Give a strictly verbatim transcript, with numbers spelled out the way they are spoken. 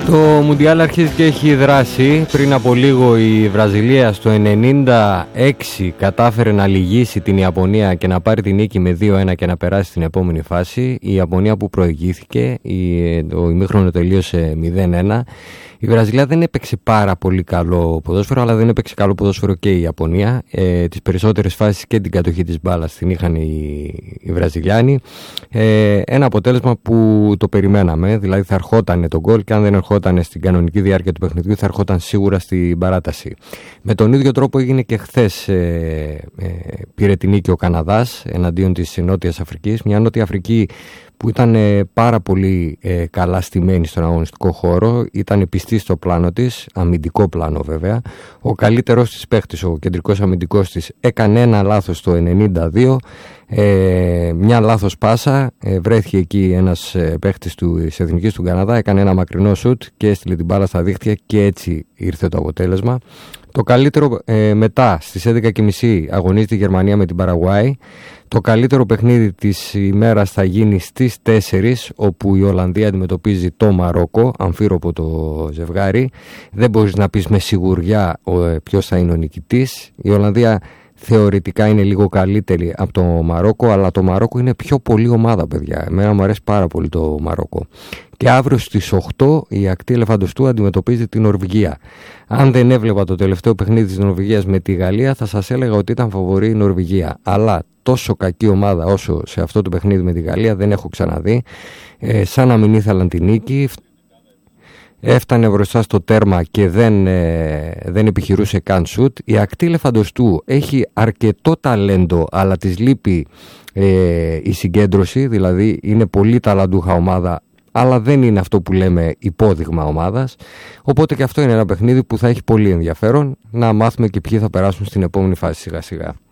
Το Μουντιάλ αρχίζει και έχει δράσει. Πριν από λίγο η Βραζιλία στο ενενήντα έξι κατάφερε να λυγίσει την Ιαπωνία και να πάρει την νίκη με δύο ένα και να περάσει στην επόμενη φάση. Η Ιαπωνία που προηγήθηκε, το ημίχρονο τελείωσε μηδέν ένα. Η Βραζιλία δεν έπαιξε πάρα πολύ καλό ποδόσφαιρο, αλλά δεν έπαιξε καλό ποδόσφαιρο και η Ιαπωνία. Ε, τις περισσότερες φάσεις και την κατοχή της μπάλας την είχαν οι, οι Βραζιλιάνοι. Ε, ένα αποτέλεσμα που το περιμέναμε, δηλαδή θα ερχόταν το γκολ και αν δεν ερχόταν στην κανονική διάρκεια του παιχνιδιού θα ερχόταν σίγουρα στην παράταση. Με τον ίδιο τρόπο έγινε και χθες, ε, ε, πήρε την νίκη ο Καναδάς εναντίον της Νότιας Αφρικής, μια Νότια Αφρική που ήταν ε, πάρα πολύ ε, καλά στημένη στον αγωνιστικό χώρο, ήταν πιστή στο πλάνο της, αμυντικό πλάνο βέβαια. Ο καλύτερος της παίχτης, ο κεντρικός αμυντικός της, έκανε ένα λάθος στο ενενήντα δύο, ε, μια λάθος πάσα, ε, βρέθηκε εκεί ένας ε, παίχτης της Εθνικής του Καναδά, έκανε ένα μακρινό σουτ και έστειλε την μπάλα στα δίχτυα και έτσι ήρθε το αποτέλεσμα. Το καλύτερο ε, μετά στις έντεκα και μισή αγωνίζεται η Γερμανία με την Παραγουάη. Το καλύτερο παιχνίδι της ημέρας θα γίνει στις τέσσερις, όπου η Ολλανδία αντιμετωπίζει το Μαρόκο, αμφίροπο το ζευγάρι. Δεν μπορείς να πεις με σιγουριά ποιος θα είναι ο νικητής. Η Ολλανδία θεωρητικά είναι λίγο καλύτερη από το Μαρόκο, αλλά το Μαρόκο είναι πιο πολύ ομάδα, παιδιά. Εμένα μου αρέσει πάρα πολύ το Μαρόκο. Και αύριο στις οκτώ η ακτή ελεφαντοστού αντιμετωπίζει την Νορβηγία. Αν δεν έβλεπα το τελευταίο παιχνίδι της Νορβηγίας με τη Γαλλία, θα σας έλεγα ότι ήταν φαβορή η Νορβηγία. Αλλά τόσο κακή ομάδα όσο σε αυτό το παιχνίδι με τη Γαλλία δεν έχω ξαναδεί. Ε, σαν να μην ήθελαν την νίκη. Έφτανε μπροστά στο τέρμα και δεν, ε, δεν επιχειρούσε καν σουτ. Η ακτή ελεφαντοστού έχει αρκετό ταλέντο, αλλά της λείπει ε, η συγκέντρωση, δηλαδή είναι πολύ ταλαντούχα ομάδα, αλλά δεν είναι αυτό που λέμε υπόδειγμα ομάδας. Οπότε και αυτό είναι ένα παιχνίδι που θα έχει πολύ ενδιαφέρον να μάθουμε και ποιοι θα περάσουν στην επόμενη φάση σιγά σιγά.